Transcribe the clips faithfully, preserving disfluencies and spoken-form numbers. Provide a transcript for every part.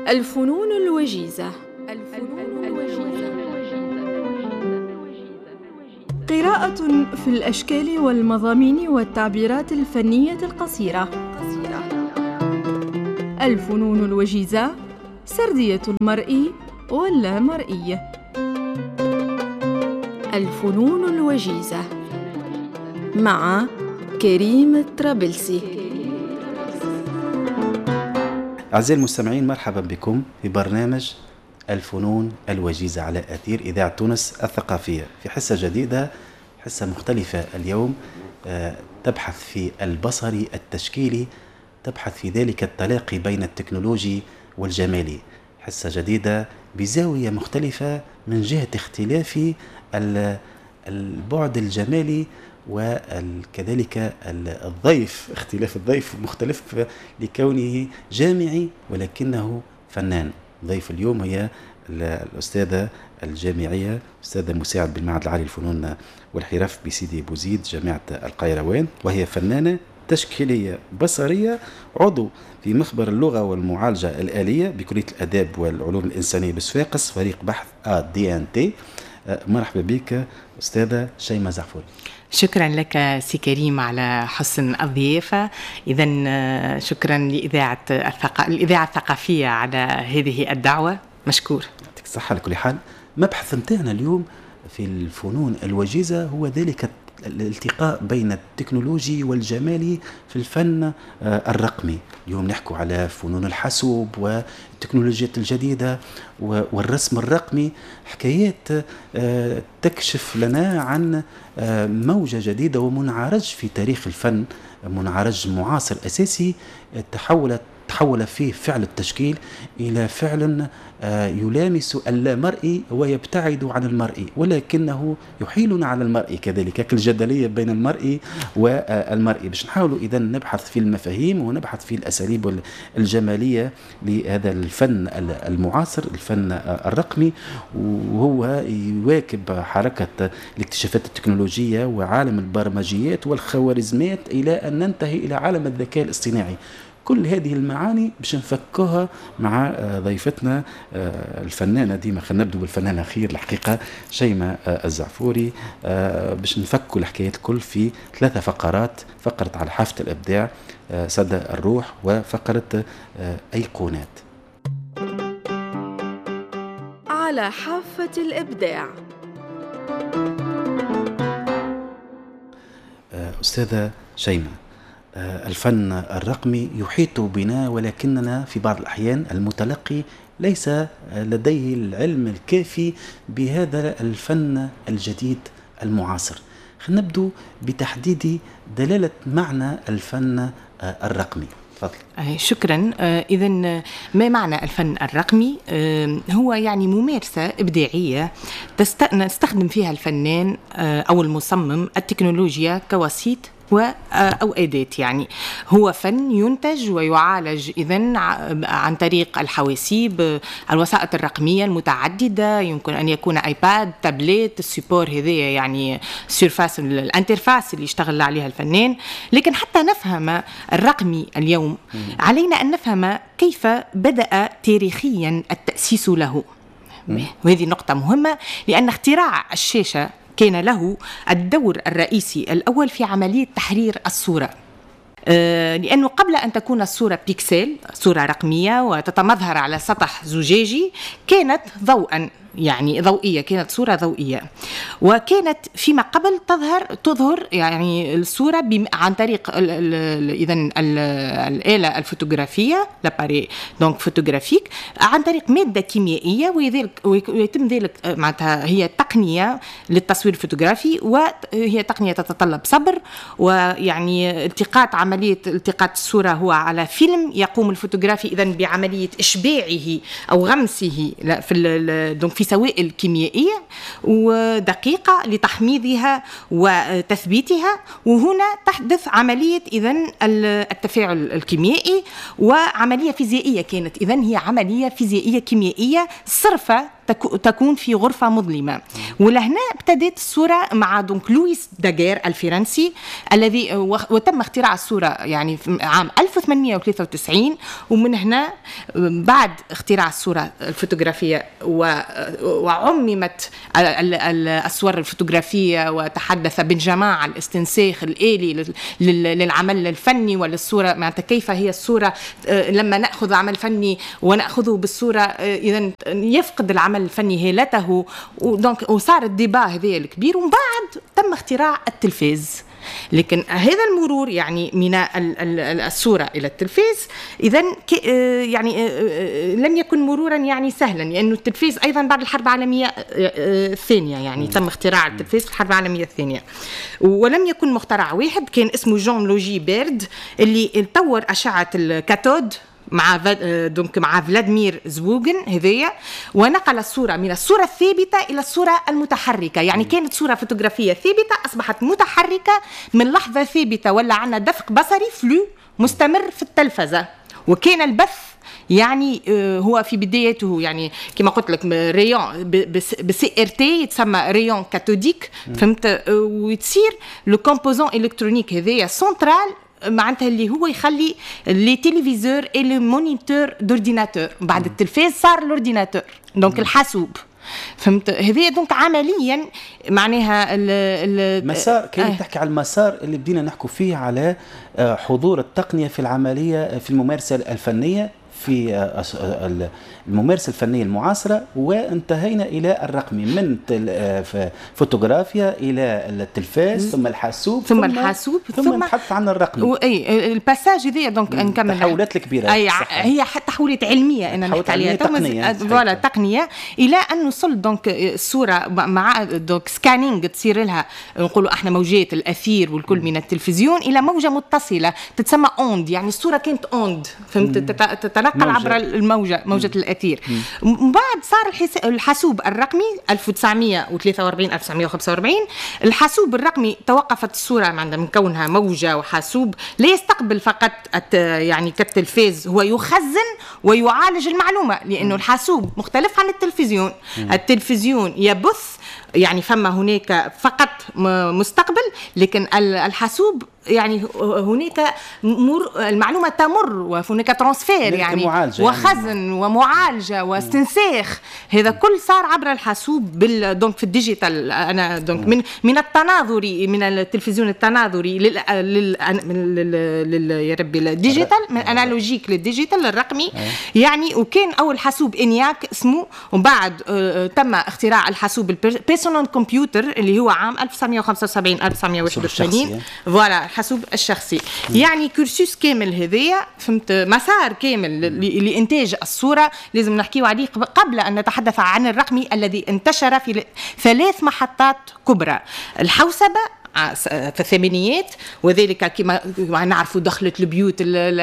الفنون الوجيزة. الفنون الوجيزة. قراءة في الأشكال والمضامين والتعبيرات الفنية القصيرة. الفنون الوجيزة، سردية المرئي واللامرئي. الفنون الوجيزة مع كريم الطرابلسي. أعزائي المستمعين، مرحبا بكم في برنامج الفنون الوجيزة على أثير إذاعة تونس الثقافية، في حصة جديدة، حصة مختلفة اليوم تبحث في البصري التشكيلي، تبحث في ذلك التلاقي بين التكنولوجي والجمالي. حصة جديدة بزاوية مختلفة من جهة اختلاف البعد الجمالي وكذلك الضيف، اختلاف الضيف مختلف لكونه جامعي ولكنه فنان. ضيف اليوم هي الأستاذة الجامعية، أستاذة مساعد بالمعهد العالي للفنون والحرف بسيدي بوزيد جامعة القيروان، وهي فنانة تشكيلية بصرية، عضو في مخبر اللغة والمعالجة الآلية بكلية الآداب والعلوم الإنسانية بصفاقس، فريق بحث آ دي إن تي. مرحبا بك أستاذة شيماء زعفوري. شكرا لك سي كريم على حسن الضيافة. إذن شكرا لإذاعة الثق... الإذاعة الثقافية على هذه الدعوة، مشكور. يعطيك الصحة. على كل حال، مبحث متاعنا اليوم في الفنون الوجيزة هو ذلك الالتقاء بين التكنولوجي والجمالي في الفن الرقمي. اليوم نحكو على فنون الحاسوب والتكنولوجيات الجديدة والرسم الرقمي، حكايات تكشف لنا عن موجة جديدة ومنعرج في تاريخ الفن، منعرج معاصر أساسي تحولت تحول فيه فعل التشكيل إلى فعل يلامس اللامرئي ويبتعد عن المرئي، ولكنه يحيلنا على المرئي كذلك، كالجدلية بين المرئي والمرئي. باش نحاولوا إذا نبحث في المفاهيم ونبحث في الأساليب الجمالية لهذا الفن المعاصر، الفن الرقمي، وهو يواكب حركة الاكتشافات التكنولوجية وعالم البرمجيات والخوارزميات إلى أن ننتهي إلى عالم الذكاء الاصطناعي. كل هذه المعاني باش نفكها مع ضيفتنا الفنانة، ديما خلينا نبدو بالفنانة خير الحقيقة، شيماء الزعفوري، باش نفكوا الحكايات الكل في ثلاثة فقرات: فقرة على حافة الإبداع، صدى الروح، وفقرة أيقونات. على حافة الإبداع. أستاذة شيماء، الفن الرقمي يحيط بنا، ولكننا في بعض الأحيان المتلقي ليس لديه العلم الكافي بهذا الفن الجديد المعاصر. خلينا نبدو بتحديد دلالة معنى الفن الرقمي. تفضل. شكرا. إذا ما معنى الفن الرقمي؟ هو يعني ممارسة إبداعية تستخدم فيها الفنان أو المصمم التكنولوجيا كوسيط أو أداة. يعني هو فن ينتج ويعالج إذن عن طريق الحواسيب، الوسائط الرقمية المتعددة، يمكن أن يكون آيباد، تابلت، السيبور هذه يعني سيرفاس، الانترفاس اللي يشتغل عليها الفنان. لكن حتى نفهم الرقمي اليوم علينا أن نفهم كيف بدأ تاريخيا التأسيس له، وهذه نقطة مهمة، لأن اختراع الشاشة كان له الدور الرئيسي الأول في عملية تحرير الصورة، لأنه قبل أن تكون الصورة بيكسل، صورة رقمية وتتمظهر على سطح زجاجي، كانت ضوءا، يعني ضوئية، كانت صورة ضوئية، وكانت فيما قبل تظهر تظهر يعني الصورة عن طريق إذن الآلة الفوتوغرافية، لاباري دونك فوتوغرافيك، عن طريق مادة كيميائية، ويتم ذلك معناتها هي تقنية للتصوير الفوتوغرافي، وهي تقنية تتطلب صبر، ويعني التقاط عملية التقاط الصورة هو على فيلم، يقوم الفوتوغرافي إذن بعملية إشباعه أو غمسه في دونك في سوائل كيميائية ودقيقة لتحميضها وتثبيتها، وهنا تحدث عملية إذن التفاعل الكيميائي وعملية فيزيائية. كانت إذن هي عملية فيزيائية كيميائية صرفة تكون في غرفة مظلمة. ولهنا ابتدت الصورة مع دونك لويس داغير الفرنسي الذي وتم اختراع الصورة يعني في عام ألف وثمانمائة وثلاثة وتسعين، ومن هنا بعد اختراع الصورة الفوتوغرافية وعممت الصور الفوتوغرافية وتحدث بنجماع عن الاستنساخ الآلي للعمل الفني وللصورة، معناتها كيف هي الصورة لما نأخذ عمل فني ونأخذه بالصورة إذن يفقد العمل الفني هالته، وصار الديبا هذا الكبير. ومن بعد تم اختراع التلفاز. لكن هذا المرور يعني من الصورة إلى التلفاز إذن يعني لم يكن مرورا يعني سهلا، لأنه التلفاز أيضا بعد الحرب العالمية الثانية يعني تم اختراع التلفاز في الحرب العالمية الثانية، ولم يكن مخترع واحد، كان اسمه جون لوجي بيرد اللي طور أشعة الكاثود مع دونك مع فلاديمير زووغن هذيا، ونقل الصورة من الصورة الثابتة إلى الصورة المتحركة. يعني كانت صورة فوتوغرافية ثابتة أصبحت متحركة من لحظة ثابتة، ولا عنا دفق بصري فلو مستمر في التلفزة. وكان البث يعني هو في بدايته يعني كما قلت لك ريون بسي ار تي يتسمى ريون كاثوديك، فهمت، وتصير لو كومبوزون الكترونيك هذايا سنترال معناتها اللي هو يخلي لي تيليفيزور اي لي مونيتور دورديناتور. بعد التلفاز صار الاورديناتور دونك الحاسوب، فهمت. هذه دونك عمليا معناها المسار كي آه. تحكي على المسار اللي بدينا نحكوا فيه على حضور التقنية في العملية في الممارسة الفنية في الممارسة الفنية المعاصرة، وانتهينا إلى الرقمي من فوتوغرافيا إلى التلفاز ثم الحاسوب ثم, ثم الحاسوب ثم, ثم نتحدث عن الرقمي. أي الباساج هذه دونك نكمل التحولات الكبيرة. أي هي تحولات علمية أنا نحكي عليها تقنية فوالا تقنية إلى أن نوصل دونك الصورة مع دونك سكانينج تصير لها نقولوا احنا موجات الأثير والكل من التلفزيون إلى موجة متصلة تتسمى أوند. يعني الصورة كانت أوند، فهمت، تتنقل عبر الموجة موجة الأثير. من بعد صار الحاسوب الرقمي ألف وتسعمائة وثلاثة وأربعين ألف وتسعمائة وخمسة وأربعين. الحاسوب الرقمي توقفت الصورة من كونها موجة وحاسوب لا يستقبل فقط يعني كالتلفاز، هو يخزن ويعالج المعلومة، لأنه الحاسوب مختلف عن التلفزيون. التلفزيون يبث يعني فما هناك فقط مستقبل، لكن الحاسوب يعني هناك مر المعلومة تمر وهناك ترانسفير يعني وخزن يعني. ومعالجة واستنساخ، هذا كل صار عبر الحاسوب بال دونك في الديجيتال. أنا دونك من من التناظري من التلفزيون التناظري لل لل, لل... يا ربي الديجيتال، من انالوجيك للديجيتال الرقمي يعني. وكان أول حاسوب إنياك اسمه، وبعد تم اختراع الحاسوب البيرسونال كمبيوتر اللي هو عام ألف وتسعمائة وخمسة وسبعين ألف وتسعمائة وواحد وثمانين. فوالا الحاسوب الشخصي. يعني كورسوس كامل هذيا، فهمت، مسار كامل لإنتاج الصورة لازم نحكيه عليه قبل أن نتحدث عن الرقمي الذي انتشر في ثلاث محطات كبرى: الحوسبة في الثمانينات، وذلك كما نعرفوا دخلت البيوت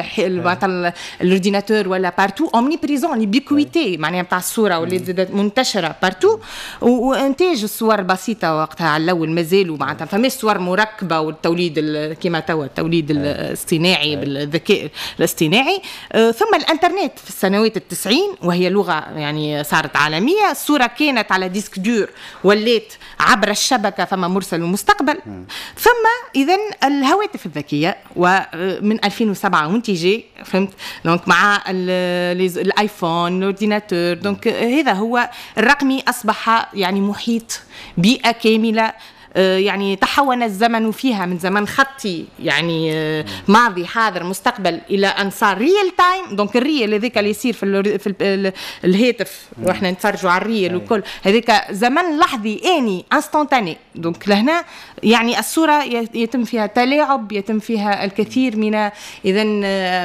الاورديناتور ولا بارتو اومني بريزون ليبيكويتي معناها نتاع الصوره واللي منتشره بارتو. وانتاج الصور بسيطه وقتها على الاول مازالوا معناتها فما صور مركبه، والتوليد كما توا التوليد الاصطناعي بالذكاء الاصطناعي. ثم الانترنت في السنوات التسعين وهي لغه يعني صارت عالميه. الصوره كانت على ديسك دور ولات عبر الشبكه، فما مرسل ومستقبل. ثم إذن الهواتف الذكية، ومن ألفين وسبعة وانتجي، فهمت، دونك مع الايفون الاورديناتور. دونك هذا هو الرقمي أصبح يعني محيط بيئة كاملة. يعني تحول الزمن فيها من زمن خطي يعني ماضي حاضر مستقبل إلى أن صار ريل تايم. دونك الريل هذاك اللي يصير في, في الهاتف واحنا نتفرجوا على الريل وكل هذاك زمن لحظي آني انستانتاني. دونك لهنا يعني الصورة يتم فيها تلاعب، يتم فيها الكثير من إذن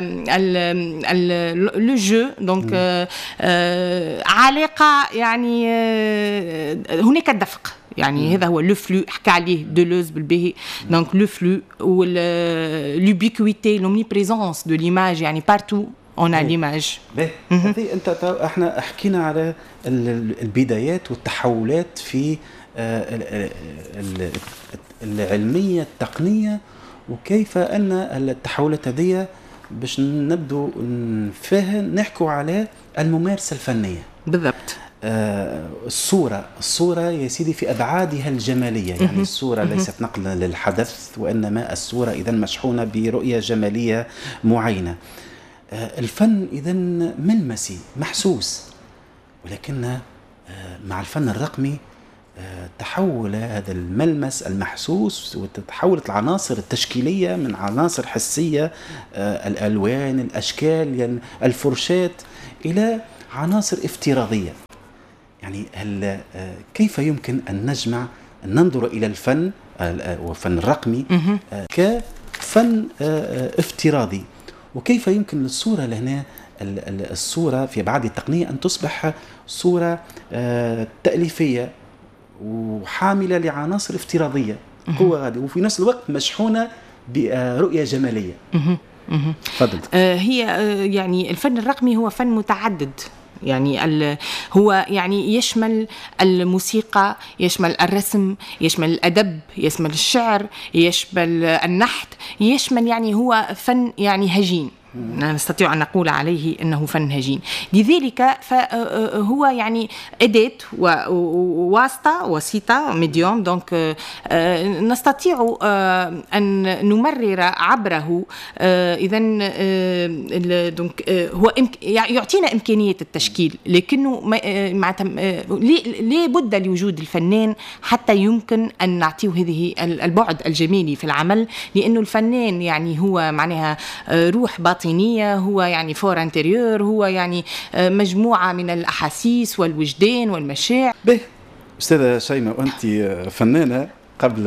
لو جو. دونك علاقة يعني هناك الدفق يعني. هذا هو لو فلو حكى عليه دولوز بالباهي. دونك لو فلو واللوبيكويتي لومني بريزونس دو ليماج يعني بارتو اون ا ليماج. هذه انت احنا حكينا على البدايات والتحولات في العلميه التقنيه، وكيف ان التحولات هذه باش نبدو نفهم نحكوا على الممارسه الفنيه بالضبط. آه الصورة الصورة يا سيدي في أبعادها الجمالية، يعني الصورة ليست نقلا للحدث، وإنما الصورة إذا مشحونة برؤية جمالية معينة. الفن إذن ملمسي محسوس، ولكن مع الفن الرقمي تحول هذا الملمس المحسوس وتتحولت العناصر التشكيلية من عناصر حسية، الألوان، الأشكال، يعني الفرشات، إلى عناصر افتراضية. يعني هل كيف يمكن أن نجمع أن ننظر إلى الفن والفن الرقمي كفن افتراضي، وكيف يمكن للصورة لهنا الصورة في أبعاد التقنية أن تصبح صورة تأليفية وحاملة لعناصر افتراضية قوة غادية، وفي نفس الوقت مشحونة برؤية جمالية. تفضل. آه هي آه يعني الفن الرقمي هو فن متعدد، يعني هو يعني يشمل الموسيقى، يشمل الرسم، يشمل الأدب، يشمل الشعر، يشمل النحت، يشمل يعني هو فن يعني هجين، نستطيع أن نقول عليه أنه فن هجين. لذلك فهو يعني أداة وواسطة وسيطة ميديوم، دونك نستطيع أن نمرر عبره. إذن دونك هو يعطينا إمكانية التشكيل، لكنه لا بد لوجود الفنان حتى يمكن أن نعطيه هذه البعد الجمالي في العمل، لأنه الفنان يعني هو معناها روح باطنة، هو يعني فور انتريور، هو يعني مجموعة من الأحاسيس والوجدان والمشاعر. به أستاذة شيماء، وأنت فنانة قبل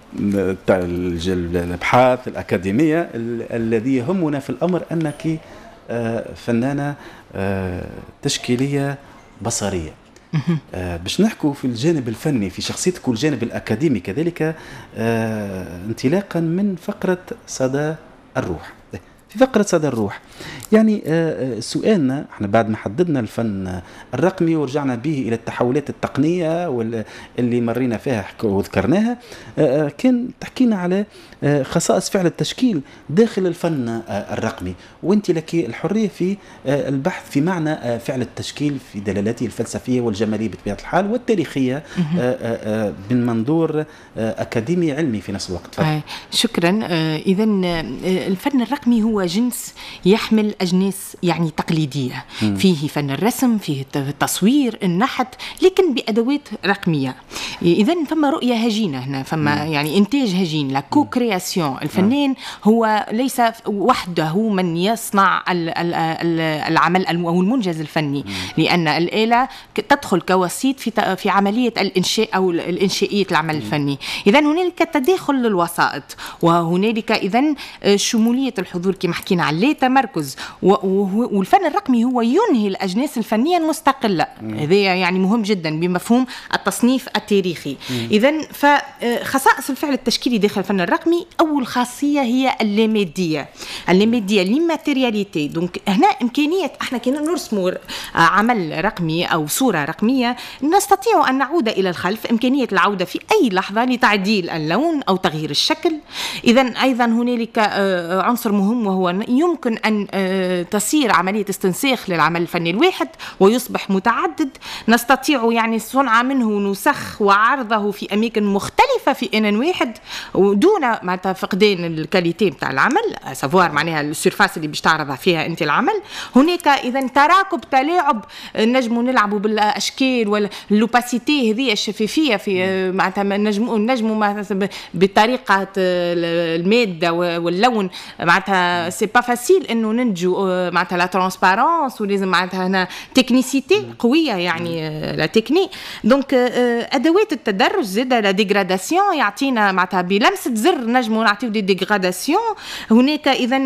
الأبحاث الأكاديمية، الذي يهمنا في الأمر أنك فنانة تشكيلية بصرية. باش نحكوا في الجانب الفني في شخصيتك والجانب الأكاديمي كذلك، انطلاقا من فقرة صدى الروح. في فقرة صدى الروح يعني سؤالنا احنا بعد ما حددنا الفن الرقمي ورجعنا به إلى التحولات التقنية واللي مرينا فيها وذكرناها، كان تحكينا على خصائص فعل التشكيل داخل الفن الرقمي، وانت لك الحرية في البحث في معنى فعل التشكيل في دلالته الفلسفية والجمالية بطبيعة الحال والتاريخية من منظور أكاديمي علمي في نفس الوقت. آه شكرا. آه إذن الفن الرقمي هو جنس يحمل أجناس يعني تقليدية، م. فيه فن الرسم، فيه التصوير، النحت، لكن بأدوات رقمية. إذن فما رؤية هجينة هنا، فما م. يعني إنتاج هجين، لا كو كرياسيون. الفنان هو ليس وحده من يصنع العمل أو المنجز الفني، م. لأن الآلة تدخل كوسيط في في عملية الإنشاء أو الإنشائية العمل م. الفني. إذن هنالك تداخل للوسائط، وهنالك إذن شمولية الحضور كما حكينا عليه، تمركز، والفن الرقمي هو ينهي الأجناس الفنية المستقلة. هذا يعني مهم جدا بمفهوم التصنيف التاريخي. إذن فخصائص الفعل التشكيلي داخل الفن الرقمي، أول خاصية هي اللامادية، اللامادية للماتيرياليتي. دونك هنا إمكانية احنا كنا نرسم عمل رقمي أو صورة رقمية نستطيع أن نعود إلى الخلف، إمكانية العودة في أي لحظة لتعديل اللون أو تغيير الشكل. إذن أيضا هنالك عنصر مهم، وهو يمكن أن تصير عملية استنساخ للعمل الفني الواحد ويصبح متعدد، نستطيع يعني صنع منه نسخ وعرضه في أماكن مختلفة في آن واحد ودون معناتها فقدان الكاليتي بتاع العمل، سافوار معناها السيرفاس اللي باش تعرضها فيها أنت العمل. هناك إذن تراكب تلاعب، نجموا نلعبوا بالأشكال واللوباسيتي هذه الشفافية في معناتها نجموا نجموا بطريقة المادة واللون، معناتها سي با فاسيل انه ننتجوا معناتها لا ترانسبارونس، ولازم معناتها هنا تكنيسيتي قويه يعني لا تكنيك. دونك ادوات التدرج زاد لا ديغراداسيون، يعطينا معناتها بلمسه زر نجموا نعطيو دي ديغراداسيون. هناك اذا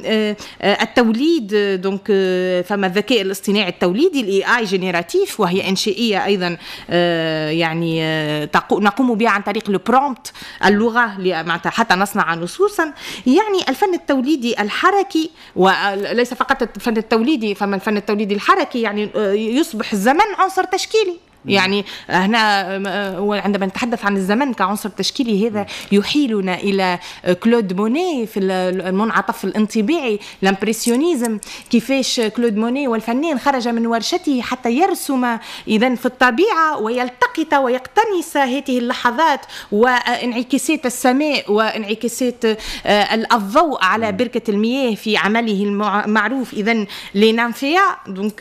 التوليد، دونك فما الذكاء الاصطناعي التوليدي الاي اي جينيراتيف، وهي انشائيه ايضا يعني نقوم بها عن طريق لو برومبت، اللغه معناتها حتى نصنع نصوصا. يعني الفن التوليدي الحركي، وليس فقط الفن التوليدي، فما الفن التوليدي الحركي يعني يصبح الزمن عنصر تشكيلي. يعني هنا عندما نتحدث عن الزمن كعنصر تشكيلي هذا يحيلنا إلى كلود موني في المنعطف الانطباعي الامبرسيونيزم، كيفاش كلود موني والفنان خرج من ورشته حتى يرسم إذن في الطبيعة ويلتقط ويقتنص هذه اللحظات وانعكاسات السماء وانعكاسات الضوء على بركة المياه في عمله المعروف إذن لنانفيا. دونك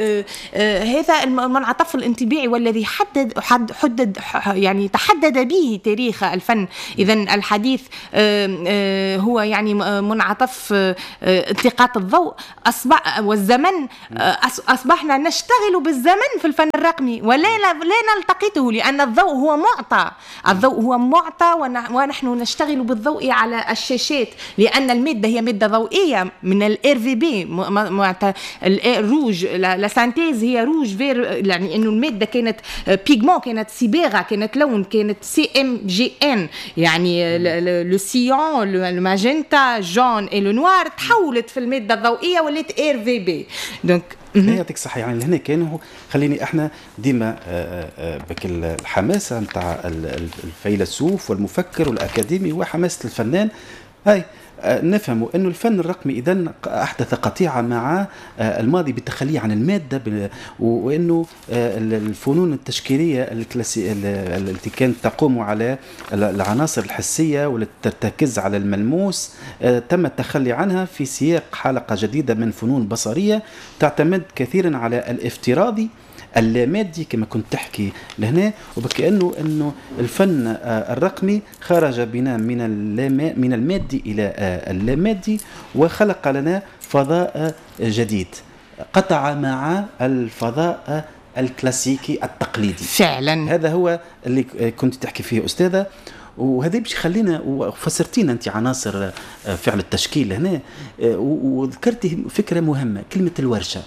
هذا المنعطف الانطباعي والذي حدد حد حدد يعني تحدد به تاريخ الفن. إذن الحديث هو يعني منعطف التقاط الضوء أصبح والزمن، أصبحنا نشتغل بالزمن في الفن الرقمي ولا لا نلتقطه، لأن الضوء هو معطى، الضوء هو معطى ونحن نشتغل بالضوء على الشاشات، لأن المادة هي مادة ضوئية من الار في بي الروج، لا سانتيز هي روج فير، يعني إنه المادة كانت بيجمون، كانت صباغة، كانت لون، كانت سي ام جي ان، يعني لو سيون الماجنتا جون اي لو نوار تحولت في المادة الضوئية ولات ار في بي. دونك يعطيك صحة. يعني هنا كانوا خليني احنا ديما بك الحماسة نتاع الفيلسوف والمفكر والأكاديمي وحماسة الفنان هاي نفهموا أنه الفن الرقمي إذن أحدث قطيعة مع الماضي بالتخلي عن المادة، وأنه الفنون التشكيلية التي كانت تقوم على العناصر الحسية والتركيز على الملموس تم التخلي عنها في سياق حلقة جديدة من فنون بصرية تعتمد كثيرا على الافتراضي اللامادي كما كنت تحكي لهنا، وبكأنه أنه الفن الرقمي خرج بنا من من المادي إلى اللامادي وخلق لنا فضاء جديد قطع مع الفضاء الكلاسيكي التقليدي. فعلا هذا هو اللي كنت تحكي فيه أستاذة، وهذا باش خلينا وفسرتينا أنت عناصر فعل التشكيل هنا، وذكرتي فكرة مهمة كلمة الورشة.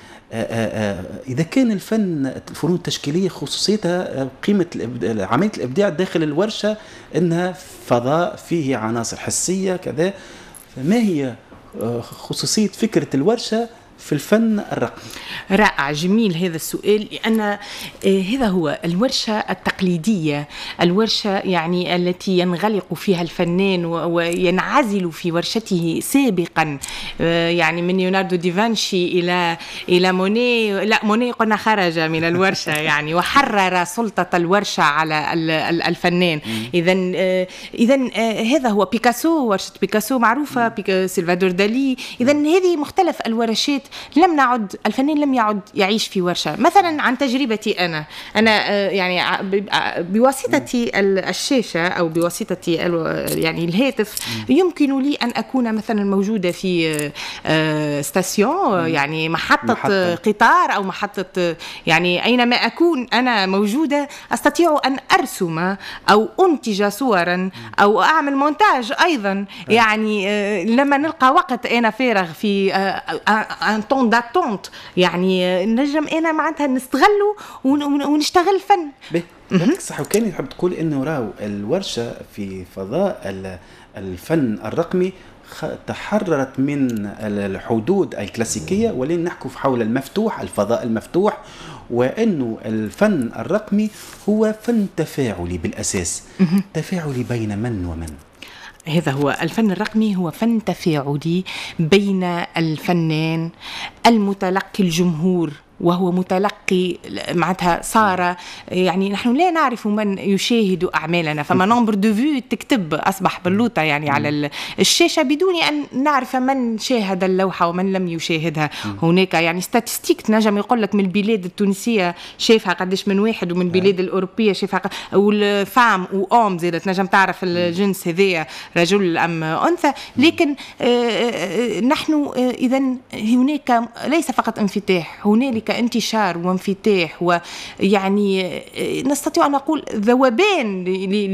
إذا كان الفن الفنون التشكيلية خصوصيتها قيمة عملية الإبداع داخل الورشة أنها فضاء فيه عناصر حسية كذا، فما هي خصوصية فكرة الورشة في الفن الرقمي؟ رائع، جميل هذا السؤال، لأن هذا هو الورشة التقليدية، الورشة يعني التي ينغلق فيها الفنان وينعزل في ورشته سابقا، يعني من ليوناردو دافنشي إلى إلى موني. لا موني قلنا خرج من الورشة يعني وحرر سلطة الورشة على الفنان. إذن إذن هذا هو بيكاسو، ورشة بيكاسو معروفة، سلفادور دالي. إذن هذه مختلف الورشات، لم نعد الفنان لم يعد يعيش في ورشة. مثلا عن تجربتي أنا أنا يعني بواسطة الشاشة أو بواسطة يعني الهاتف يمكن لي أن أكون مثلا موجودة في ستاسيون، يعني محطة, محطة قطار أو محطة، يعني أينما أكون أنا موجودة أستطيع أن أرسم أو أنتج صورا أو أعمل مونتاج أيضا. يعني لما نلقى وقت أنا فارغ في ان طون داتونت، يعني نجم انا معناتها نستغله ونشتغل فن. صح. وكان يحب تقول انه راو الورشه في فضاء الفن الرقمي تحررت من الحدود الكلاسيكيه، ولين نحكوا حول المفتوح، الفضاء المفتوح، وانه الفن الرقمي هو فن تفاعلي بالاساس، تفاعلي بين من ومن. هذا هو الفن الرقمي، هو فن تفاعلي بين الفنان المتلقي الجمهور، وهو متلقي معناتها صار، يعني نحن لا نعرف من يشاهد أعمالنا، فما نمبر دو فيو تكتب أصبح باللوطة يعني على الشاشة بدون أن نعرف من شاهد اللوحة ومن لم يشاهدها. هناك يعني ستاتستيك نجم يقول لك من البلاد التونسية شافها قديش من واحد، ومن البلاد الأوروبية شافها، والفام وأم زادت نجم تعرف الجنس هذايا رجل أم أنثى. لكن نحن إذن هناك ليس فقط انفتاح، هنالك انتشار وانفتاح، ويعني نستطيع أن نقول ذوبان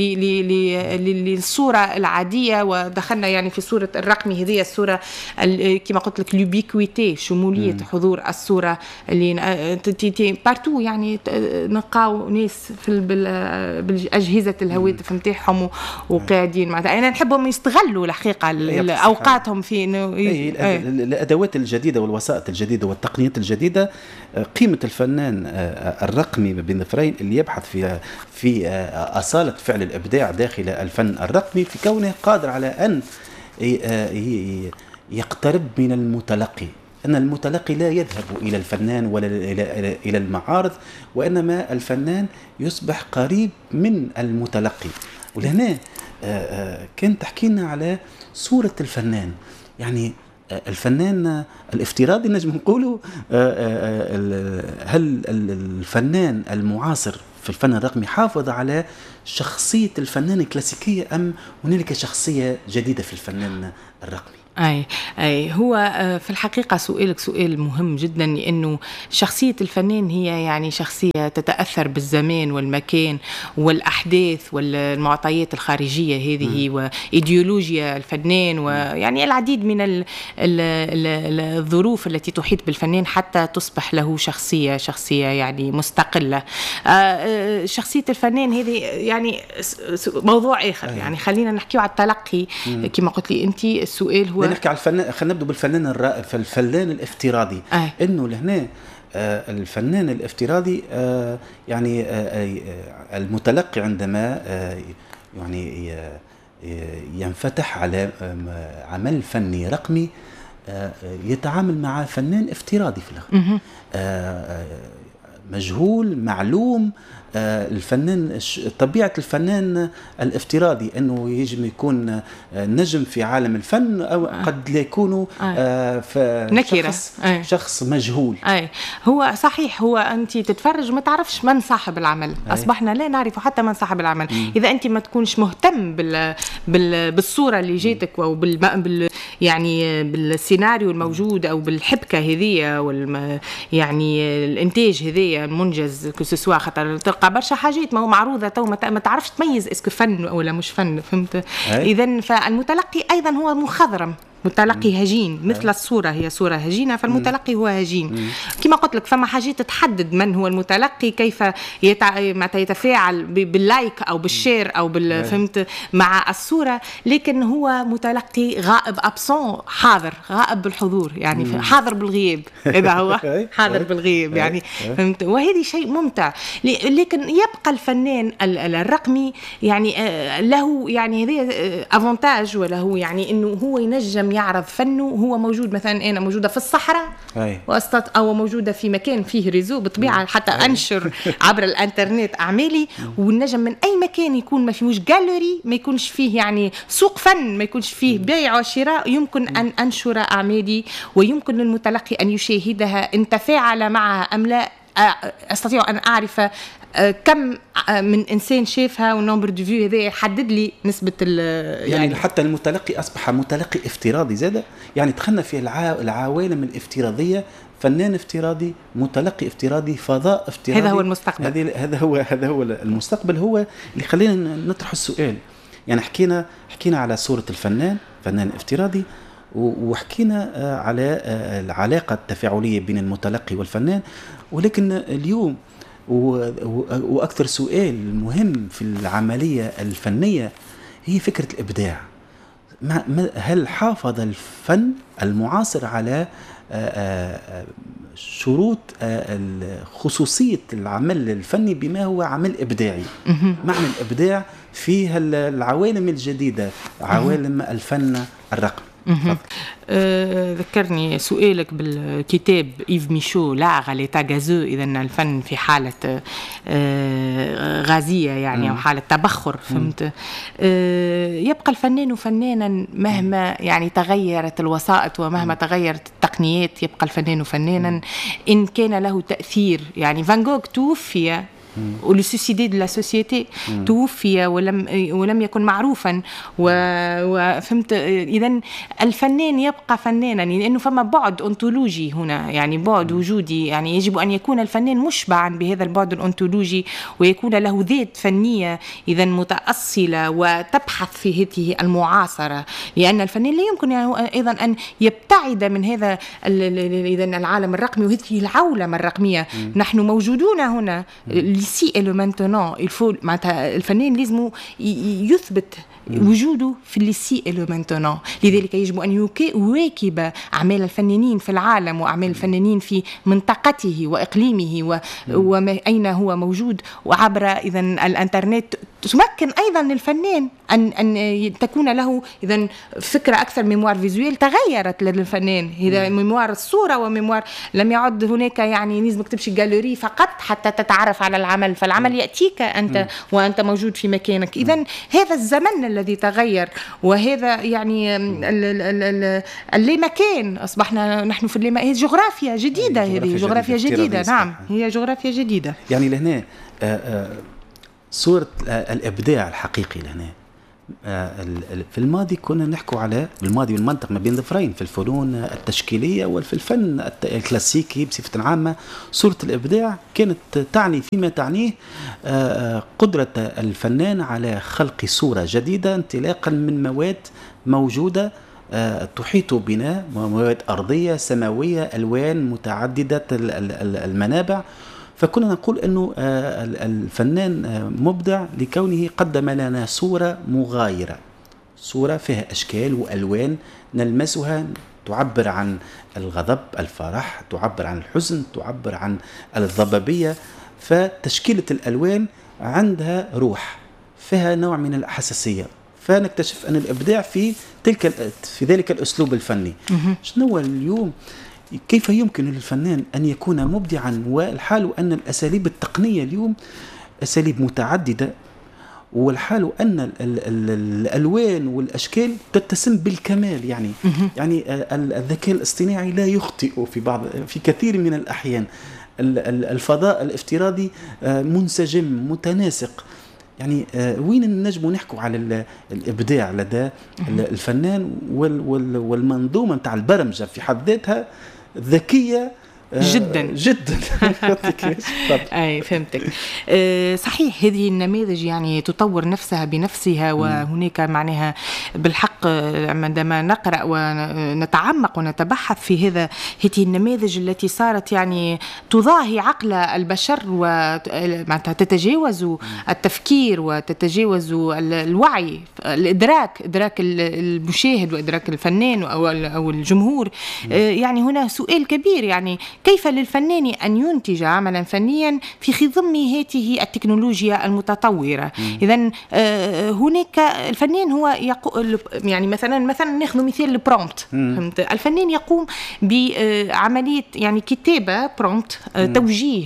للصورة العادية، ودخلنا يعني في صورة الرقمي هذه الصورة كما قلت لك لوبيكويتي، شمولية حضور الصورة اللي تي بارتو، يعني نلقاو ناس في بالأجهزة الهواتف نتاعهم وقاعدين معناتها. أنا نحبهم يستغلوا الحقيقة أوقاتهم في إنه الأدوات الجديدة والوسائط الجديدة والتقنيات الجديدة. قيمة الفنان الرقمي بين ظفرين اللي يبحث في في أصالة فعل الإبداع داخل الفن الرقمي، في كونه قادر على أن يقترب من المتلقي. أن المتلقي لا يذهب إلى الفنان ولا إلى إلى المعارض، وإنما الفنان يصبح قريب من المتلقي. ولهنا كان تحكينا على صورة الفنان، يعني الفنان الافتراضي نجم نقوله. هل الفنان المعاصر في الفن الرقمي حافظ على شخصية الفنان الكلاسيكية، أم هنالك شخصية جديدة في الفنان الرقمي؟ أي أي هو في الحقيقة سؤالك سؤال مهم جدا، لأنه شخصية الفنان هي يعني شخصية تتأثر بالزمان والمكان والأحداث والمعطيات الخارجية هذه م. وإيديولوجيا الفنان، ويعني العديد من ال ال ال الظروف التي تحيط بالفنان حتى تصبح له شخصية شخصية يعني مستقلة. شخصية الفنان هذه يعني موضوع آخر. أي. يعني خلينا نحكي على التلقي م. كما قلت لي أنت. السؤال هو نحكي على الفنان، خلينا نبدأ بالفنان الرائع، فالفنان الافتراضي. أي. إنه لهنا آه الفنان الافتراضي آه يعني آه المتلقي عندما آه يعني ينفتح على آه عمل فني رقمي آه يتعامل مع فنان افتراضي في الآخر، آه مجهول معلوم. آه الفنان طبيعة الفنان الافتراضي أنه يجب يكون نجم في عالم الفن، أو آه. قد لا يكون آه نكرة، شخص, آه. شخص مجهول. أي. هو صحيح، هو أنت تتفرج ما تعرفش من صاحب العمل. أي. أصبحنا لا نعرف حتى من صاحب العمل. م. إذا أنت ما تكونش مهتم بال... بال... بالصورة اللي جيتك أو بال... بال... يعني بالسيناريو الموجود أو بالحبكة هذه والم... يعني الإنتاج هذه المنجز كسسوا، خطر تلقى برشا حاجات ما هو معروضة تو ما تعرفش تميز اسكو فن ولا مش فن. فهمت؟ إذن فالمتلقي أيضا هو مخضرم، متلقي هجين، مثل الصورة هي صورة هجينة، فالمتلقي هو هجين. كما قلت لك فما حاجات تحدد من هو المتلقي، كيف يتع... يتفاعل باللايك أو بالشير أو بال... فهمت مع الصورة، لكن هو متلقي غائب أبسون، حاضر غائب بالحضور، يعني حاضر بالغياب. إذا هو حاضر بالغياب يعني، فهمت؟ وهذه شيء ممتع. لكن يبقى الفنان الرقمي يعني له يعني هذه أفونتاج، ولا هو يعني إنه هو ينجم يعرض فنه. هو موجود مثلا أنا موجودة في الصحراء وأستط أو موجودة في مكان فيه ريزو بطبيعة حتى أي. أنشر عبر الإنترنت أعمالي، والنجم من أي مكان يكون ما فيهوش جاليري، ما يكونش فيه يعني سوق فن، ما يكونش فيه بيع وشراء، يمكن أن أنشر أعمالي ويمكن للمتلقي أن يشاهدها إن تفاعل معها أم لا. أستطيع أن أعرف كم من إنسان شافها والنمبر دو فيو، هذا يحدد لي نسبة يعني, يعني حتى المتلقي أصبح متلقي افتراضي زادة. يعني دخلنا في العوالم الافتراضية، فنان افتراضي، متلقي افتراضي، فضاء افتراضي. هذا هو المستقبل. هذا هو هذا هو المستقبل، هو اللي خلينا نطرح السؤال. يعني حكينا حكينا على صورة الفنان، فنان افتراضي، وحكينا على العلاقة التفاعلية بين المتلقي والفنان. ولكن اليوم وأكثر سؤال مهم في العملية الفنية هي فكرة الإبداع. هل حافظ الفن المعاصر على شروط خصوصية العمل الفني بما هو عمل إبداعي؟ معنى الإبداع فيها العوالم الجديدة، عوالم الفن الرقمي. أه ذكرني سؤالك بالكتاب إيف ميشو لا غاليتا غازو. إذا الفن في حالة أه غازية يعني مم. أو حالة تبخر. فهمت؟ أه يبقى الفنان فنانا مهما يعني تغيرت الوسائط ومهما مم. تغيرت التقنيات، يبقى الفنان فنانا مم. إن كان له تأثير. يعني فان جوغ توفي ولو سوسيدي دو لا سوسيتي، توفي ولم ولم يكن معروفا، وفهمت. اذا الفنان يبقى فنانا لانه فما بعد أنتولوجي هنا، يعني بعد وجودي. يعني يجب ان يكون الفنان مشبعا بهذا البعد الأنتولوجي ويكون له ذات فنيه اذا متأصله وتبحث في هذه المعاصره، لان الفنان لا يمكن ايضا ان يبتعد من هذا اذا العالم الرقمي وهذه العولمه الرقميه. نحن موجودون هنا، ليسي et le maintenant. Il faut معناتها الفنان لازم يثبت وجوده في الليسي et le maintenant. لذلك يجب أن يواكب أعمال الفنانين في العالم وأعمال الفنانين في منطقته وإقليمه و... وما أين هو موجود. وعبر إذا الإنترنت تمكن أيضا للفنان أن أن تكون له إذا فكرة أكثر. ميموار فيزويل تغيرت للفنان، هذا ميموار الصورة وميموار لم يعد هناك يعني لازمك تمشي جاليري فقط حتى تتعرف على العمل، فالعمل يأتيك أنت وأنت موجود في مكانك. إذا هذا الزمن الذي تغير، وهذا يعني اللي مكان أصبحنا نحن في اللي هي جغرافيا جديدة، هذه جغرافيا جديدة. نعم هي جغرافيا جديدة. يعني لهنا صورة الإبداع الحقيقي لهنا. في الماضي كنا نحكوا على الماضي والمنطق ما بين ظفرين في الفنون التشكيلية وفي الفن الكلاسيكي بصفة عامة. صورة الإبداع كانت تعني فيما تعنيه قدرة الفنان على خلق صورة جديدة انطلاقا من مواد موجودة تحيط بنا، مواد أرضية سماوية ألوان متعددة المنابع. فكنا نقول أنه الفنان مبدع لكونه قدم لنا صورة مغايرة، صورة فيها أشكال وألوان نلمسها تعبر عن الغضب، الفرح، تعبر عن الحزن، تعبر عن الضبابية. فتشكيلة الألوان عندها روح، فيها نوع من الحساسية. فنكتشف أن الإبداع في تلك في ذلك الأسلوب الفني. شنو اليوم كيف يمكن للفنان أن يكون مبدعا، والحال أن الأساليب التقنية اليوم أساليب متعددة، والحال أن ال ال ال الألوان والأشكال تتسم بالكمال. يعني يعني الذكاء الاصطناعي لا يخطئ في بعض في كثير من الأحيان. الفضاء الافتراضي منسجم متناسق. يعني وين نجم نحكوا على الإبداع لدى الفنان والمنظومة متاع البرمجة في حد ذاتها ذكية جدا جدا. اي فهمتك. أه صحيح هذه النماذج يعني تطور نفسها بنفسها، وهناك معناها بالحق عندما نقرأ ونتعمق ونتبحث في هذا هذه النماذج التي صارت يعني تضاهي عقل البشر ومعناتها تتجاوز التفكير وتتجاوز الوعي، الإدراك، إدراك المشاهد وإدراك الفنان أو الجمهور. أه يعني هنا سؤال كبير، يعني كيف للفنان أن ينتج عملا فنيا في خضم هذه التكنولوجيا المتطورة؟ إذن هناك الفنان هو يقول يعني مثلا مثلا ناخذ مثال البرومبت. فهمت؟ الفنان يقوم بعملية يعني كتابة برومبت، توجيه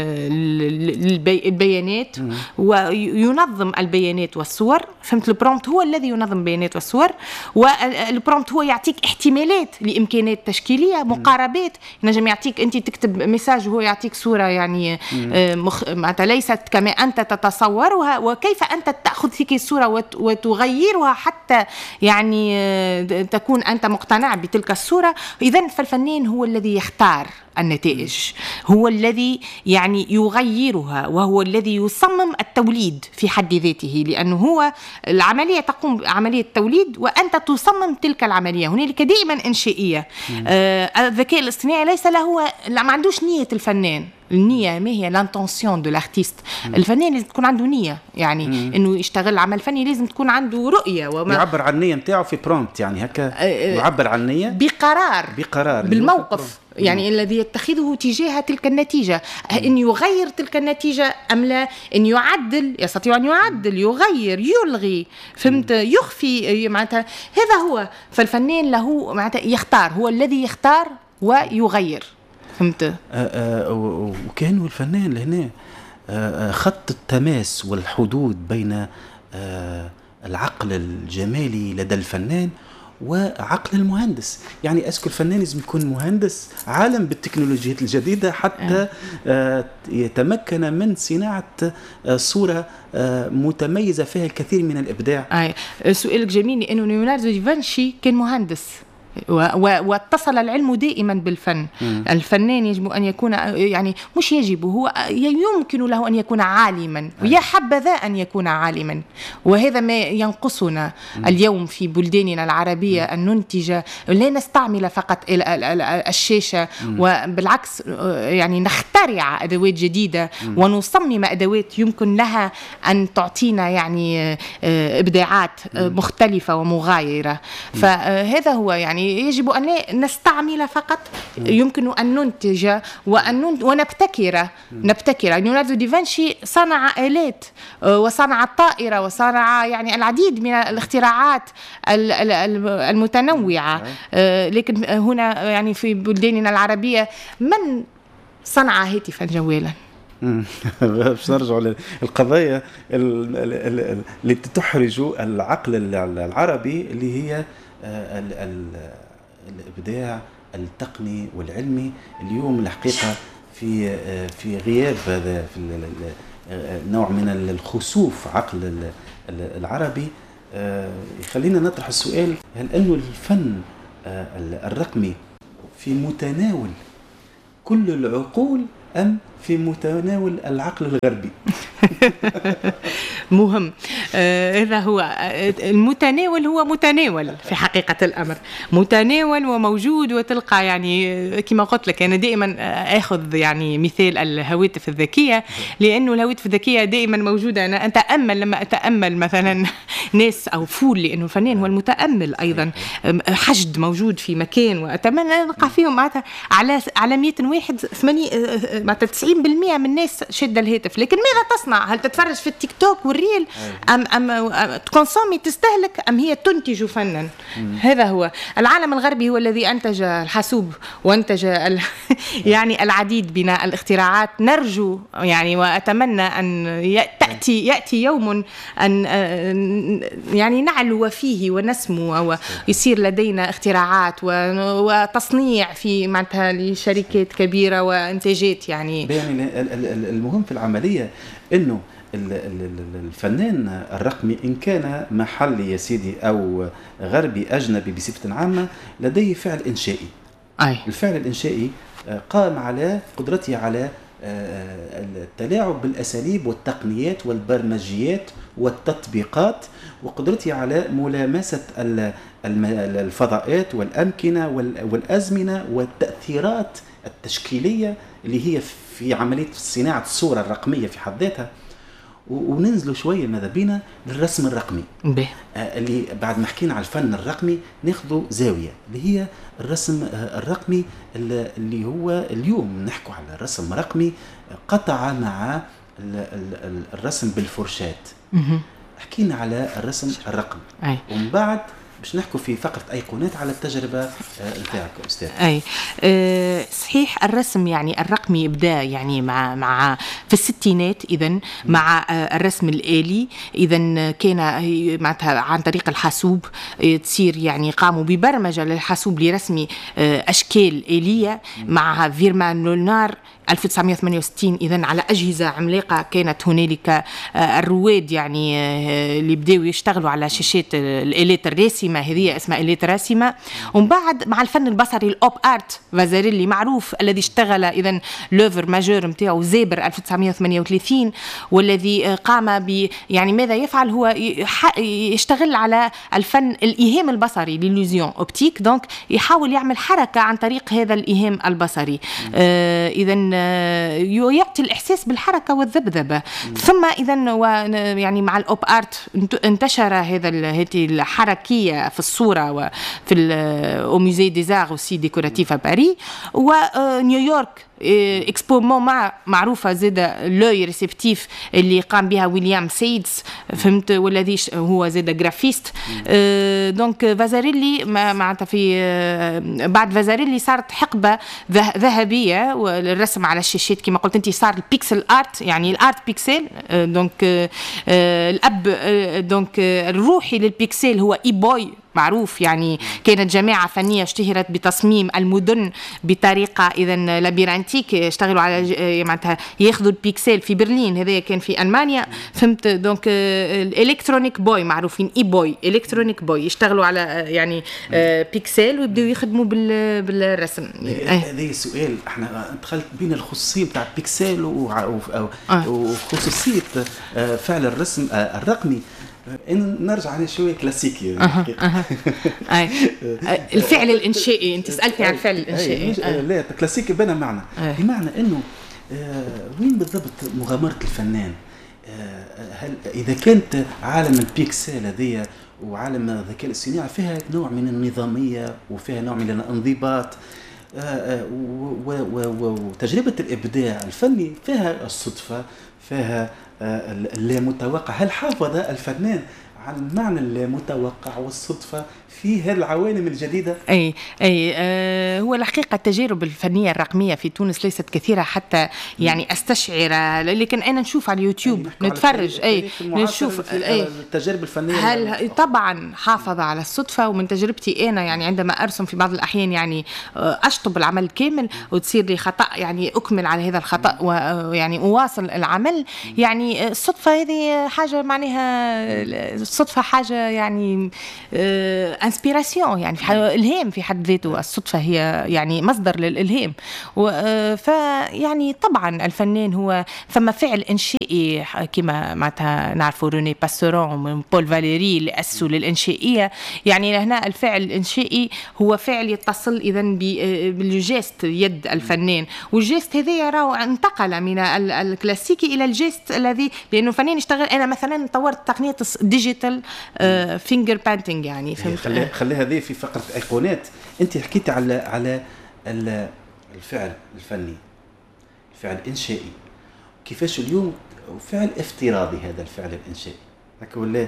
للبيانات وينظم البيانات والصور. فهمت؟ البرومبت هو الذي ينظم البيانات والصور، والبرومبت هو يعطيك احتمالات لإمكانيات تشكيلية، مقاربات. نجم يعطيك أنت تكتب ميساج وهو يعطيك صورة يعني مخ... معناتها ليست كما أنت تتصورها، وكيف أنت تأخذ تلك الصورة وت... وتغيرها حتى يعني تكون أنت مقتنع بتلك الصورة. إذن فالفنان هو الذي يختار النتائج، هو الذي يعني يغيرها، وهو الذي يصمم التوليد في حد ذاته، لأنه هو العملية تقوم بعملية توليد وأنت تصمم تلك العملية. هنالك دائما إنشائية. آه الذكاء الاصطناعي ليس له، ما عندوش نية الفنان. النية ما هي لانتونسيون دو لارتيست. الفنان لازم تكون عنده نية، يعني مم. انه يشتغل عمل فني لازم تكون عنده رؤية وما يعبر عن النية نتاعو في برومبت، يعني هكا يعبر عن النية بقرار بقرار بالموقف يعني الذي يتخذه تجاه تلك النتيجة. أن يغير تلك النتيجة أم لا، أن يعدل، يستطيع أن يعدل، يغير، يلغي، فهمت، يخفي، معناتها هذا هو. فالفنان له معناتها يختار، هو الذي يختار ويغير. فهمت؟ وكانوا الفنان لهنا خط التماس والحدود بين العقل الجمالي لدى الفنان وعقل المهندس. يعني أسكو الفنان لازم يكون مهندس عالم بالتكنولوجيات الجديدة حتى أه. يتمكن من صناعة صورة متميزة فيها الكثير من الإبداع. أي سؤالك جميل، لأنه ليوناردو دافنشي كان مهندس. واتصل العلم دائما بالفن. م. الفنان يجب أن يكون، يعني مش يجب، هو يمكن له أن يكون عالما، ويا حبذا أن يكون عالما، وهذا ما ينقصنا م. اليوم في بلداننا العربية، أن ننتج، لا نستعمل فقط الشاشة، م. وبالعكس يعني نخترع أدوات جديدة م. ونصمم أدوات يمكن لها أن تعطينا يعني إبداعات م. مختلفة ومغايرة. م. فهذا هو، يعني يجب أن لا نستعمل فقط، يمكن أن ننتج وأن ونبتكر. نبتكر. ليوناردو دافنشي صنع آلات وصنع الطائرة وصنع يعني العديد من الاختراعات المتنوعة، لكن هنا يعني في بلداننا العربية من صنع هاتفا جوالا؟ باش نرجعوا للقضايا اللي تحرج العقل العربي، اللي هي الإبداع التقني والعلمي. اليوم الحقيقة في في غياب هذا، في نوع من الخسوف عقل العربي، يخلينا نطرح السؤال: هل أنه الفن الرقمي في متناول كل العقول أم في متناول العقل الغربي؟ مهم. هذا آه هو المتناول، هو متناول في حقيقة الأمر، متناول وموجود، وتلقى يعني كما قلت لك أنا دائما أخذ يعني مثال الهواتف الذكية، لأنه الهواتف الذكية دائما موجودة. أنا أتأمل لما أتأمل مثلا ناس أو فول، لأنه الفنان هو المتأمل أيضا، حشد موجود في مكان، وأتمنى ألقى فيهم معناتها على على مئة واحد ثمانية معناتها تسعين بالمئة من الناس شد الهاتف. لكن ماذا تصنع؟ هل تتفرج في التيك توك والريل، أم أم تكونسومي تستهلك، أم هي تنتج فنا؟ هذا هو العالم الغربي، هو الذي أنتج الحاسوب وأنتج ال... يعني العديد من الاختراعات. نرجو يعني وأتمنى أن تأتي يأتي يوم أن يعني نعلو فيه ونسمو، ويصير لدينا اختراعات وتصنيع في معناتها لشركات كبيرة وإنتاجات. يعني المهم في العملية إنه الفنان الرقمي إن كان محلي يا سيدي أو غربي أجنبي بصفة عامة، لديه فعل إنشائي. أي. الفعل الإنشائي قام على قدرته على التلاعب بالأساليب والتقنيات والبرمجيات والتطبيقات، وقدرته على ملامسة الفضاءات والأمكنة والأزمنة والتأثيرات التشكيلية اللي هي في عملية صناعة الصورة الرقمية في حد ذاتها. وننزلوا شوية ماذا بينا للرسم الرقمي، به. آه اللي بعد ما حكينا على الفن الرقمي ناخذوا زاوية اللي هي الرسم آه الرقمي، اللي هو اليوم نحكوا على الرسم الرقمي قطع مع الرسم بالفرشات. حكينا على الرسم الرقمي، ومن بعد باش نحكوا في فقرة أيقونات على التجربة نتاعك أستاذ. أي أه صحيح، الرسم يعني الرقمي بدأ يعني مع مع في الستينات إذن مع أه الرسم الآلي. إذن كان معناتها عن طريق الحاسوب أه تصير يعني قاموا ببرمجة للحاسوب لرسم أه أشكال آلية مع فيرمان لونار ألف وتسعمائة وثمانية وستين. إذن على أجهزة عملاقة كانت هنالك أه الرواد يعني أه اللي بدأوا يشتغلوا على شاشات الآلات الراسمة، هذه اسمها آلات راسمة. ومن بعد مع الفن البصري الأوب آرت، فازاريلي معروف الذي اشتغل إذن لوفر ماجور متاعه زابر ألف وتسعمائة وثمانية وثلاثين، والذي قام ب يعني ماذا يفعل؟ هو يشتغل على الفن الإيهام البصري، للوزيون أوبتيك، دونك يحاول يعمل حركة عن طريق هذا الإيهام البصري. آه إذن يعطي الإحساس بالحركة والذبذبة. ثم إذن يعني مع الأوب آرت انتشر هذا هذه الحركية في الصورة وفي الموزي دي زار وسي ديكوراتيف باريس ونيويورك اكسبو مع معروفة زادة لوي ريسبتيف اللي قام بها ويليام سيدز، فهمت، والذي هو زادة جرافيست. أه دونك فازاريلي معناتها في أه بعد فازاريلي صارت حقبة ذهبية والرسم على الشاشات كما قلت انت، صار البيكسل ارت يعني الارت بيكسل. أه دونك أه الاب أه دونك الروحي للبيكسل هو اي بوي معروف، يعني كانت جماعة فنية اشتهرت بتصميم المدن بطريقة إذا لابيرانتيك، يشتغلوا على معناتها ياخذوا البيكسل في برلين، هذا كان في ألمانيا، فهمت؟ دونك الإلكترونيك بوي معروفين، إي بوي إلكترونيك بوي، يشتغلوا على يعني بيكسل ويبدأوا يخدموا بالرسم. هذا السؤال احنا دخلت بين الخصوصية بتاع البيكسل وخصوصية فعل الرسم الرقمي. إن نرجع على شوية كلاسيكي أه. أه. أه. الفعل الإنشائي، أنت سألتني عن الفعل الإنشائي. أه. لا كلاسيكي بنا معنى أه. بمعنى إنه آه وين بالضبط مغامرة الفنان؟ آه هل إذا كانت عالم البيكسل هذية وعالم الذكاء الاصطناعي فيها نوع من النظامية وفيها نوع من الانضباط، آه آه وتجربة الإبداع الفني فيها الصدفة، فيها اللامتوقع. هل حافظ الفنان عن المعنى اللامتوقع والصدفة في هذه العوالم الجديدة؟ أي أي آه هو الحقيقة التجارب الفنية الرقمية في تونس ليست كثيرة حتى يعني أستشعر، لكن أنا نشوف على اليوتيوب نتفرج أي نشوف أي التجارب الفنية. هل طبعا حافظ على الصدفة، ومن تجربتي أنا يعني عندما أرسم في بعض الأحيان يعني أشطب العمل كامل وتصير لي خطأ، يعني أكمل على هذا الخطأ ويعني أواصل العمل. يعني الصدفة هذه حاجة معناها، الصدفة حاجة يعني انسبيراسيون، يعني الهام في حد ذاته. الصدفة هي يعني مصدر للإلهام. فيعني طبعا الفنان هو ثم فعل إنشائي كما معناتها نعرفوا روني باسورون وبول فاليري اللي أسسوا للإنشائية. يعني هنا الفعل الإنشائي هو فعل يتصل إذا بالجيست يد الفنان، والجيست هذا يراه انتقل من الكلاسيكي إلى الجيست الذي، لأنه الفنان يشتغل. أنا مثلا طورت تقنية ديجيتال فينجر بانتينج، يعني خليها خليها هذه في فقرة أيقونات. أنت حكيت على على الفعل الفني، الفعل الإنشائي، كيفاش اليوم فعل افتراضي هذا الفعل الإنشائي هكا ولا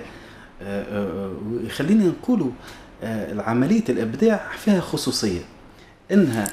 خلينا نقولوا العملية الإبداع فيها خصوصية، إنها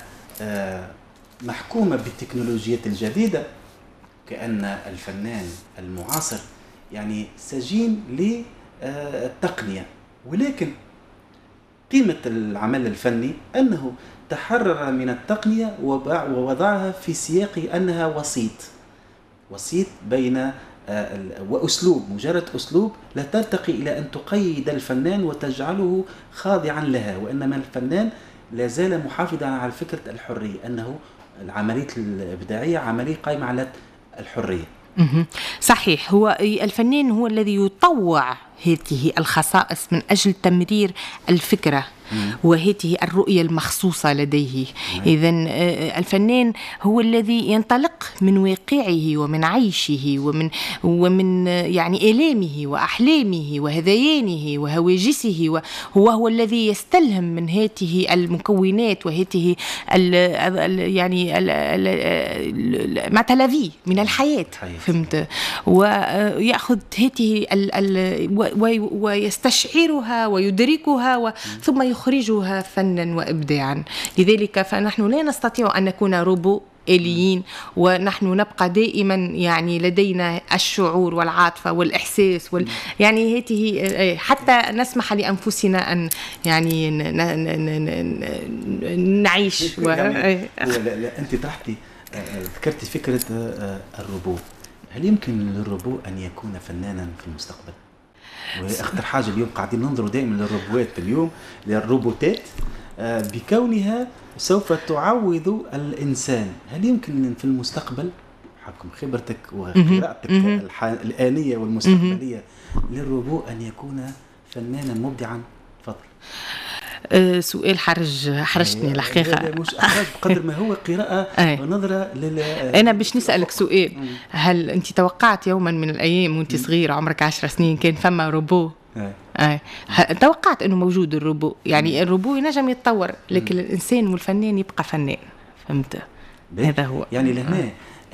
محكومة بالتكنولوجيات الجديدة، كأن الفنان المعاصر يعني سجين للتقنية، ولكن قيمة العمل الفني أنه تحرر من التقنية ووضعها في سياق أنها وسيط وسيط بين وأسلوب، مجرد أسلوب لا ترتقي إلى أن تقيد الفنان وتجعله خاضعا لها، وإنما الفنان لا زال محافظا على فكرة الحرية، أنه العملية الإبداعية عملية قائمة على الحرية. صحيح، هو الفنان هو الذي يطوع هذه الخصائص من أجل تمرير الفكرة وهذه الرؤية المخصوصة لديه. إذن الفنان هو الذي ينطلق من واقعه ومن عيشه ومن ومن يعني آلامه وأحلامه وهذيانه وهواجسه، وهو هو الذي يستلهم من هذه المكونات وهذه يعني ما تلافي من الحياة، فهمت؟ ويأخذ هذه ويستشعرها ويدركها ثم يخرجها فنا وإبداعا. لذلك فنحن لا نستطيع أن نكون روبو آليين، ونحن نبقى دائما يعني لدينا الشعور والعاطفة والإحساس وال... يعني هذه حتى نسمح لأنفسنا أن يعني ن... ن... ن... نعيش و... يعني لا لا أنت طرحتي ذكرتي فكرة الروبو. هل يمكن للروبو أن يكون فنانا في المستقبل؟ وأخطر حاجة اليوم قاعدين ننظروا دائما للروبوات اليوم، للروبوتات بكونها سوف تعوض الإنسان. هل يمكن في المستقبل حكم خبرتك وقراءتك الآنية والمستقبلية للروبو أن يكون فنانا مبدعا؟ تفضل. أه سؤال حرج حرجتني الحقيقة. مش أحرج بقدر ما هو قراءة ونظرة لل. أنا باش نسألك سؤال، هل أنت توقعت يوما من الأيام وأنت صغيرة عمرك عشر سنين كان فما روبو؟ أي. توقعت أنه موجود الروبو، يعني الروبو ينجم يتطور، لكن الإنسان والفنان يبقى فنان، فهمت؟ هذا هو يعني لهنا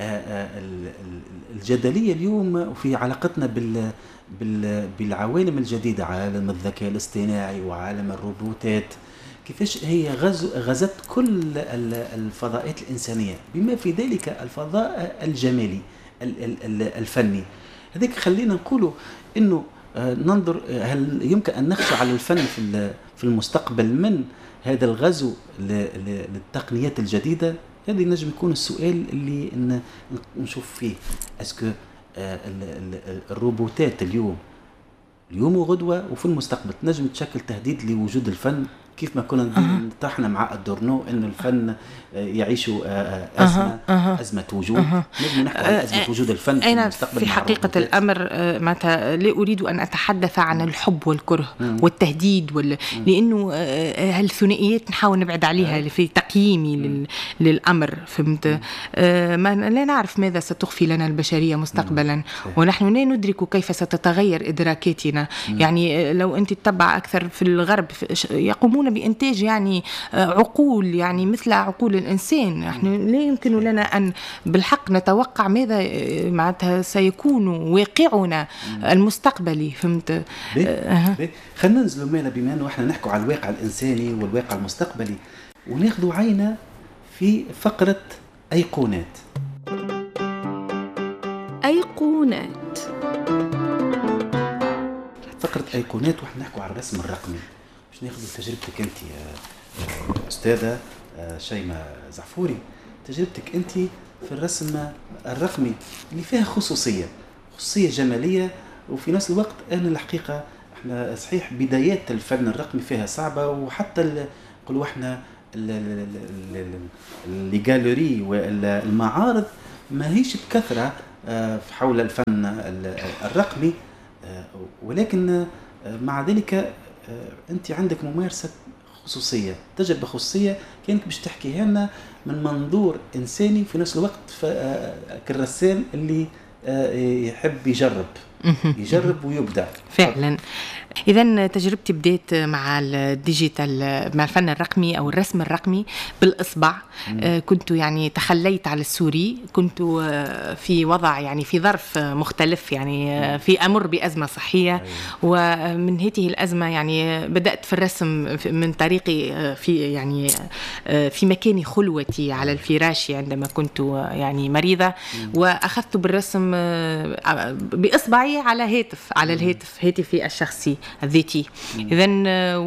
الجدلية اليوم في علاقتنا بال بالعوالم الجديدة، عالم الذكاء الاصطناعي وعالم الروبوتات، كيفاش هي غز غزت كل الفضاءات الإنسانية بما في ذلك الفضاء الجمالي الفني. هذيك خلينا نقوله إنه ننظر هل يمكن أن نخشى على الفن في في المستقبل من هذا الغزو للتقنيات الجديدة؟ هذا نجم يكون السؤال اللي نشوف فيه. اسكو الروبوتات اليوم اليوم وغدوة وفي المستقبل نجم تشكل تهديد لوجود الفن، كيف ما كنا طرحنا مع أدورنو إن الفن يعيش أزمة أه. أزمة وجود أه. نجم نحكي عن أزمة وجود الفن في أنا المستقبل. في حقيقة الأمر معناتها لا أريد أن أتحدث عن الحب والكره م. والتهديد وال... لأنه هالثنائيات نحاول نبعد عليها أه. في تقييمي لل... للأمر فهمت. ما لا نعرف ماذا ستخفي لنا البشرية مستقبلا م. ونحن لا ندرك كيف ستتغير إدراكاتنا م. يعني لو أنت تتبع أكثر في الغرب يقومون بإنتاج يعني عقول يعني مثل عقول الإنسان. نحن لا يمكن لنا أن بالحق نتوقع ماذا معناتها سيكون واقعنا المستقبلي فهمت. أه. خلينا ننزلوا مالا بما أنه إحنا نحكوا على الواقع الإنساني والواقع المستقبلي وناخذوا عينة في فقرة أيقونات. أيقونات فقرة أيقونات وإحنا نحكوا على الرسم الرقمي. باش ناخذ تجربتك أنت يا أستاذة شيماء زعفوري، تجربتك أنت في الرسم الرقمي اللي فيها خصوصية خصوصية جمالية، وفي نفس الوقت أنا الحقيقة إحنا صحيح بدايات الفن الرقمي فيها صعبة، وحتى نقولوا إحنا الجاليري والمعارض ما هيش بكثرة حول الفن الرقمي، ولكن مع ذلك أنت عندك ممارسة خصوصية، تجربة خصوصية كأنك باش تحكيها لنا من منظور إنساني في نفس الوقت كالرسام اللي يحب يجرب يجرب ويبدع فعلا. إذن تجربتي بديت مع الديجيتال مع الفن الرقمي أو الرسم الرقمي بالإصبع. آه كنت يعني تخليت على السوري، كنت آه في وضع يعني في ظرف مختلف يعني آه في أمر بأزمة صحية، ومن هذه الأزمة يعني بدأت في الرسم من طريقي آه في يعني آه في مكان خلوتي على الفراش عندما كنت آه يعني مريضة، وأخذت بالرسم آه بإصبعي على هاتف على الهاتف هاتفي الشخصي الذاتي. إذن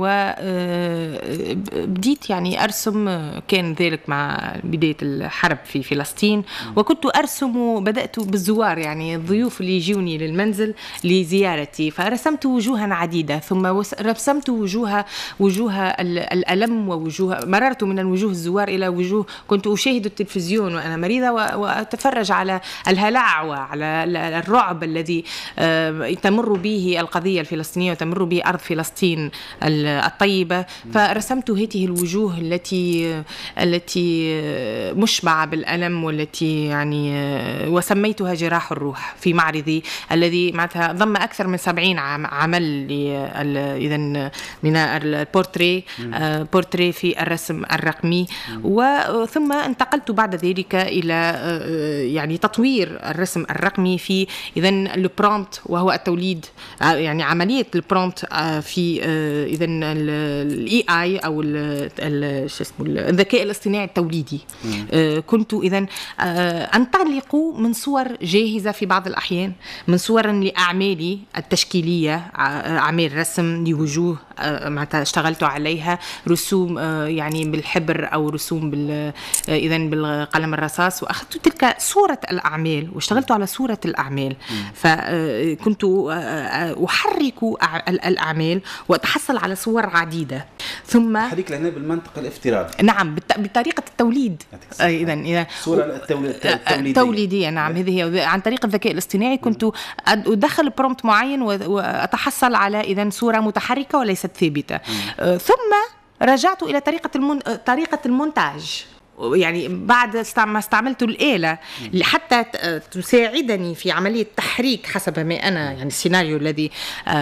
وبديت يعني أرسم، كان ذلك مع بداية الحرب في فلسطين، وكنت أرسم بدأت بالزوار يعني الضيوف اللي يجوني للمنزل لزيارتي، فرسمت وجوها عديدة، ثم رسمت وجوه وجوه الألم ووجوه مررت من الوجوه الزوار إلى وجوه كنت أشاهد التلفزيون وأنا مريضة وأتفرج على الهلع وعلى الرعب الذي تمر به القضية الفلسطينية وتمر به أرض فلسطين الطيبة. فرسمت هذه الوجوه التي التي مشبعة بالألم والتي يعني وسميتها جراح الروح في معرضي الذي معناتها ضم أكثر من سبعين عمل إذن من البورتري بورتري في الرسم الرقمي. وثم انتقلت بعد ذلك إلى يعني تطوير الرسم الرقمي في إذن البرومبت وهو التوليد يعني عملية البرومبت في إذن الاي اي او شو اسمه الذكاء الاصطناعي التوليدي. كنت إذن أنطلق من صور جاهزة في بعض الأحيان، من صور لأعمالي التشكيلية، أعمال رسم لوجوه معناتها اشتغلت عليها، رسوم يعني بالحبر أو رسوم بال إذن بالقلم الرصاص، وأخذت تلك صورة الأعمال واشتغلت على صورة الأعمال. فكنت أحرك الأعمال وأتحصل على صور عديدة، ثم تحريك لهنا بالمنطق الافتراضي. نعم بطريقة التوليد. إذا إذا صورة التوليدية التوليدية نعم هذه هي عن طريق الذكاء الاصطناعي. كنت أدخل برومبت معين وأتحصل على إذا صورة متحركة وليست ثابتة. ثم رجعت إلى طريقة المن... طريقة المونتاج، يعني بعد ما استعملت الآلة حتى تساعدني في عملية تحريك حسب ما أنا يعني السيناريو الذي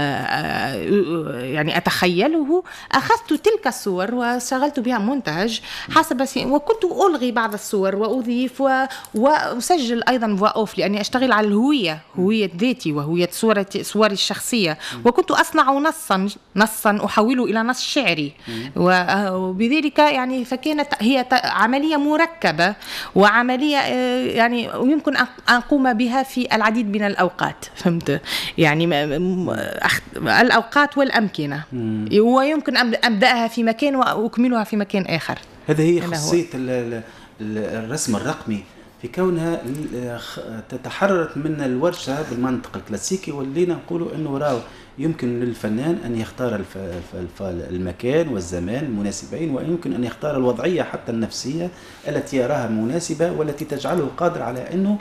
يعني أتخيله، أخذت تلك الصور واشتغلت بها مونتاج حسب وكنت ألغي بعض الصور وأضيف وأسجل أيضا فوا أوف لأني أشتغل على الهوية هوية ذاتي وهوية صورتي صوري الشخصية، وكنت أصنع نصا نصا أحوله إلى نص شعري، وبذلك يعني فكانت هي عملية عملية مركبة وعملية يعني يمكن أن أقوم بها في العديد من الأوقات، فهمت يعني الأوقات والأمكنة، ويمكن أن أبدأها في مكان وأكملها في مكان آخر. هذا هي خاصية الرسم الرقمي في كونها تتحرر من الورشة بالمنطق الكلاسيكي، واللي نقوله أنه راو يمكن للفنان أن يختار المكان والزمان المناسبين، ويمكن أن يختار الوضعية حتى النفسية التي يراها مناسبة والتي تجعله قادر على أنه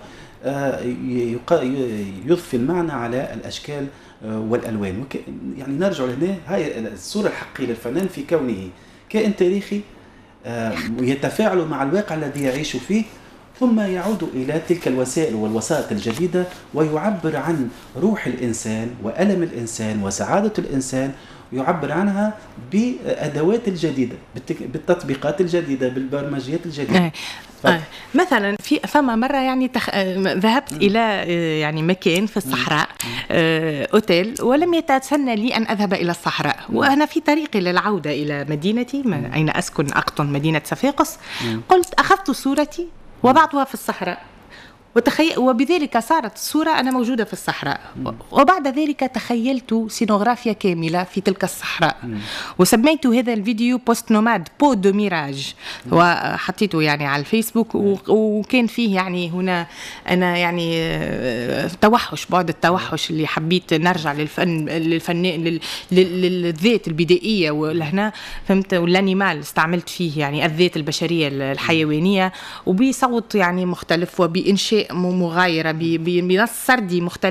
يضفي المعنى على الأشكال والألوان. يعني نرجع لهنا، هاي الصورة الحقيقية للفنان في كونه كائن تاريخي يتفاعل مع الواقع الذي يعيش فيه، ثم يعود إلى تلك الوسائل والوسائط الجديدة ويعبر عن روح الإنسان وألم الإنسان وسعادة الإنسان، يعبر عنها بأدوات الجديدة، بالتطبيقات الجديدة، بالبرمجيات الجديدة. آه. مثلا في فما مرة يعني تخ... ذهبت م. إلى يعني مكان في الصحراء، آه، أوتيل، ولم يتسنى لي أن أذهب إلى الصحراء، م. وأنا في طريقي للعودة إلى مدينتي م. أين أسكن أقطن، مدينة صفاقس، م. قلت أخذت صورتي وضعتها في الصحراء، وتخيل وبذلك صارت الصورة أنا موجودة في الصحراء. م. وبعد ذلك تخيلت سينوغرافيا كاملة في تلك الصحراء، م. وسميت هذا الفيديو بوست نوماد بو دو ميراج، وحطيته يعني على الفيسبوك، وكان فيه يعني هنا أنا يعني توحش، بعد التوحش اللي حبيت نرجع للفن للفن للذات البدائية ولهنا، فهمت، والانيمال استعملت فيه يعني الذات البشرية الحيوانية، وبصوت يعني مختلف وبإنشاء مغايرة بنص سردي مختلف.